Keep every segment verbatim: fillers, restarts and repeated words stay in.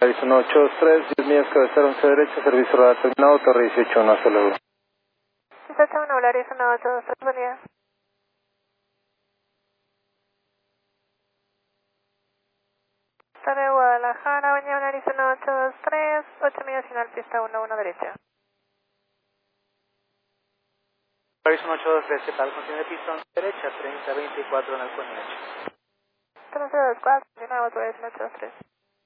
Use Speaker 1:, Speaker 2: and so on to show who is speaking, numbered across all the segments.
Speaker 1: Arizona ocho dos tres, diez millas cabecera once derecha, servicio radar terminado, Torre dieciocho uno, hasta luego.
Speaker 2: dieciocho uno, Arizona ocho dos tres, buen día. Torre Guadalajara, Avenida Arizona ocho dos tres, ocho millas final, pista uno uno derecha.
Speaker 3: Arizona ocho dos tres, ¿qué tal? Contiene pista once derecha, treinta veinticuatro en el Coñache.
Speaker 2: tres cero dos cuatro, de nuevo, Arizona ocho dos tres.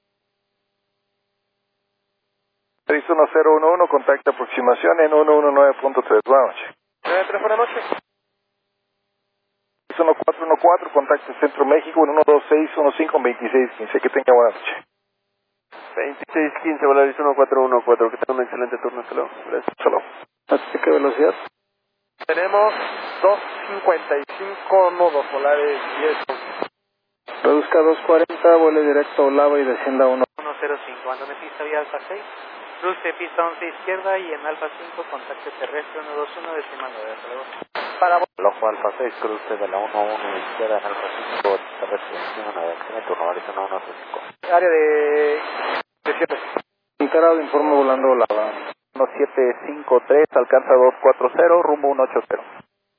Speaker 1: Arizona cero uno uno, contacto aproximación en uno uno nueve punto tres, buenas noches.
Speaker 3: nueve tres, buenas noches.
Speaker 1: Arizona cuatro uno cuatro, contacto Centro México en uno dos seis uno cinco veintiséis quince, que tenga buena noche.
Speaker 4: veintiséis quince, Arizona cuatro uno cuatro, que tenga un excelente turno, hasta luego. Gracias.
Speaker 1: Hasta luego. ¿Hasta qué velocidad?
Speaker 4: Tenemos dos cincuenta y cinco nudos polares diez.
Speaker 1: Reduzca dos cuarenta, vuele directo a Olava y descienda uno.
Speaker 3: uno cero cinco, ando en pista vía Alfa seis. Cruce pista once izquierda y en Alfa cinco, contacto terrestre uno dos uno, decimal nueve, hasta luego.
Speaker 4: Para Lojo Alfa seis, cruce de la uno uno izquierda en Alfa cinco, terrestre decimal nueve, excelente turno, Arizona uno cero cinco. Área de... de siete.
Speaker 1: Enterado, informe volando Olava.
Speaker 4: uno siete cinco tres, alcanza dos cuatro cero, rumbo uno ocho cero.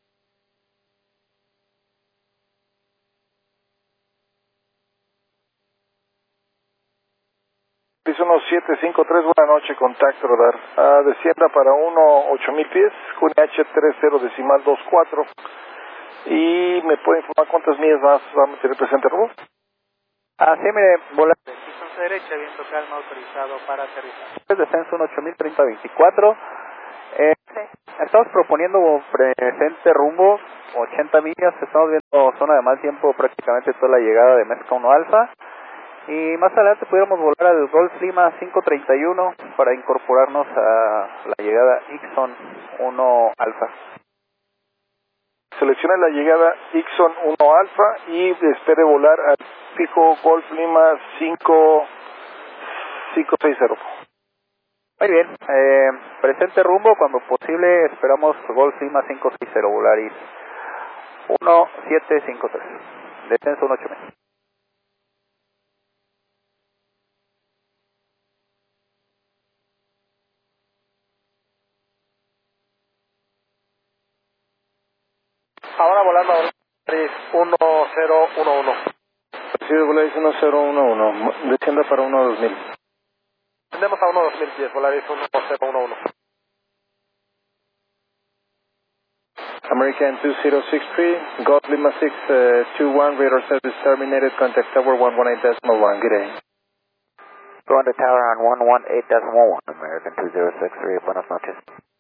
Speaker 1: Arizona siete cinco tres, buena noche, contacto radar. Ah, descienda para uno ocho mil pies, Q N H treinta decimal veinticuatro. Y me puede informar cuántas millas más va a tener presente rumbo.
Speaker 4: Ah, sí, mire, volar.
Speaker 3: Pista once derecha, viento calma, autorizado para aterrizar.
Speaker 4: Descenso uno ocho mil treinta veinticuatro. Eh, estamos proponiendo presente rumbo ochenta millas, estamos viendo zona de mal tiempo prácticamente toda la llegada de Mezca uno Alfa. Y más adelante pudiéramos volar al Golf Lima cinco treinta y uno para incorporarnos a la llegada Ixon uno Alfa.
Speaker 1: Seleccione la llegada Ixon uno Alfa y espere volar al fijo Golf Lima cinco seis cero.
Speaker 4: Muy bien, eh, presente rumbo, cuando posible esperamos Golf Lima cinco seis cero, Volaris uno siete cinco tres, descenso uno ocho mil. Ahora volando a Volaris uno cero uno uno.
Speaker 1: Recibe Volaris uno cero uno uno, descienda para uno dos mil.
Speaker 4: Tendemos a uno dos mil diez, Volaris uno cero uno uno.
Speaker 1: American two zero six three, Golf Lima six two one, radar service terminated, contact tower one one eight decimal one, good day.
Speaker 4: Go on to tower on one one eight decimal one, American two zero six three, buenas noches.